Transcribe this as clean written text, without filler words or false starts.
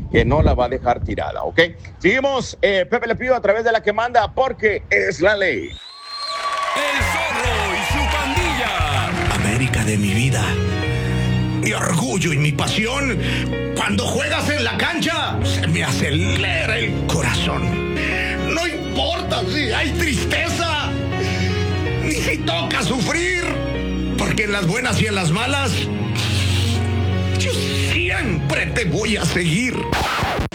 que no la va a dejar tirada, ¿ok? Seguimos, Pepe Le Pew a través de la que manda, porque es la ley. El Zorro y su pandilla. América de mi vida, mi orgullo y mi pasión. Cuando juegas en la cancha, se me acelera el corazón. No importa si hay tristeza, ni si toca sufrir, porque en las buenas y en las malas, yo siempre te voy a seguir.